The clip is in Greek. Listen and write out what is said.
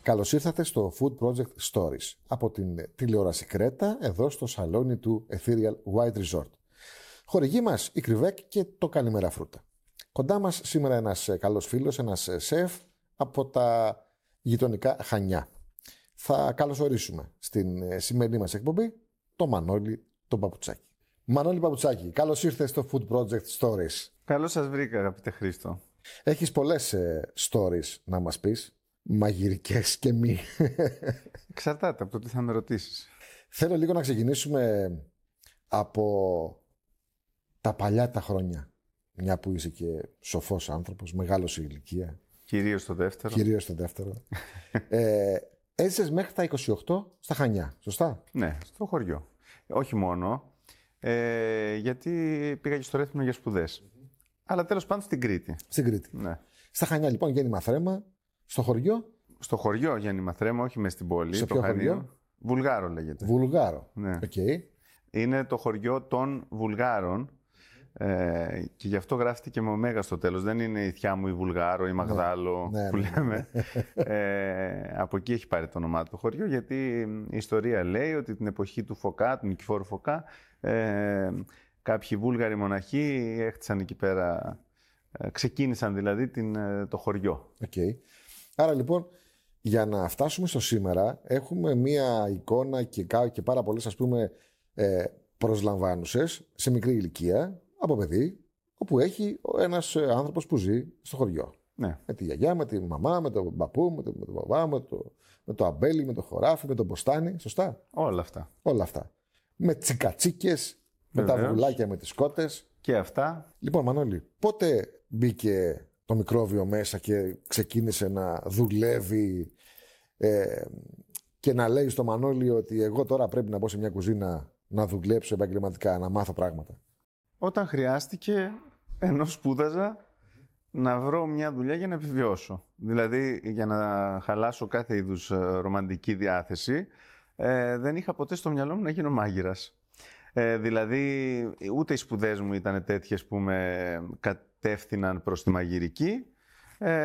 Καλώς ήρθατε στο Food Project Stories από την τηλεόραση Κρέτα, εδώ στο σαλόνι του Ethereal White Resort. Χορηγοί μας η Κρυβέκ και το Καλημέρα Φρούτα. Κοντά μας σήμερα ένας καλός φίλος, ένας σεφ από τα γειτονικά Χανιά. Θα καλωσορίσουμε στην σημερινή μας εκπομπή το Μανώλη τον Παπουτσάκη. Μανώλη Παπουτσάκη, καλώς ήρθες στο Food Project Stories. Καλώς σας βρήκα, αγαπητέ Χρήστο. Έχεις πολλές stories να μας πεις, μαγειρικές και μη. Εξαρτάται από το τι θα με ρωτήσεις. Θέλω λίγο να ξεκινήσουμε από τα παλιά τα χρόνια. Μια που είσαι και σοφός άνθρωπος, μεγάλος σε ηλικία. Κυρίως το δεύτερο. Κυρίως το δεύτερο. Έζησες μέχρι τα 28 στα Χανιά, σωστά? Ναι, στο χωριό. Όχι μόνο, γιατί πήγα και στο Ρέθυμνο για σπουδές. Αλλά τέλος πάντων στην Κρήτη. Στην Κρήτη. Ναι. Στα Χανιά λοιπόν, γέννημα θρέμα. Στο χωριό. Στο χωριό γέννημα θρέμα, όχι μες στην πόλη. Σε το ποιο Χανίο. χωριό? Βουλγάρο λέγεται. Βουλγάρο. Ναι. Okay. Είναι το χωριό των Βουλγάρων. Και γι' αυτό γράφτηκε με ωμέγα στο τέλος. Δεν είναι η θιά μου η Βουλγάρο, η Μαγδάλο που λέμε. Από εκεί έχει πάρει το όνομά του το χωριό, γιατί η ιστορία λέει ότι την εποχή του Φωκά, του Νικηφόρου Φωκά, κάποιοι Βούλγαροι μοναχοί έχτισαν εκεί πέρα, ξεκίνησαν δηλαδή το χωριό. Okay. Άρα λοιπόν, για να φτάσουμε στο σήμερα, έχουμε μία εικόνα και πάρα πολλές, ας πούμε, προσλαμβάνουσες σε μικρή ηλικία από παιδί, όπου έχει ένας άνθρωπος που ζει στο χωριό. Ναι. Με τη γιαγιά, με τη μαμά, με τον παππού, με τον μπαμπά, με το αμπέλι, με το χωράφι, με τον μποστάνι. Σωστά. Όλα αυτά. Όλα αυτά. Με τσικατσίκες, με τα βουλάκια, με τις κότες. Και αυτά. Λοιπόν, Μανώλη, πότε μπήκε το μικρόβιο μέσα και ξεκίνησε να δουλεύει και να λέει στο Μανώλη ότι εγώ τώρα πρέπει να μπω σε μια κουζίνα να δουλέψω επαγγελματικά, να μάθω πράγματα? Όταν χρειάστηκε, ενώ σπούδαζα, να βρω μια δουλειά για να επιβιώσω. Δηλαδή, για να χαλάσω κάθε είδους ρομαντική διάθεση, δεν είχα ποτέ στο μυαλό μου να γίνω μάγειρας. Δηλαδή, ούτε οι σπουδές μου ήταν τέτοιες που με κατεύθυναν προς τη μαγειρική,